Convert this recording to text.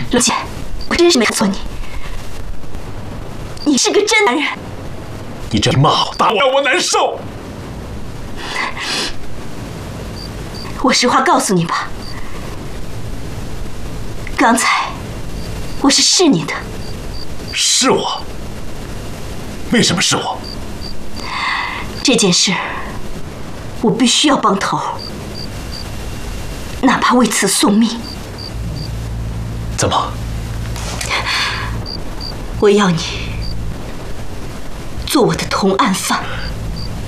罗姐，我真是没看错你，你是个真男人。 你这骂我、打我，让我难受。 我实话告诉你吧，刚才我是试你的。 是我？为什么是我？ 这件事我必须要帮头，哪怕为此送命。 怎么？ 我要你做我的同案犯。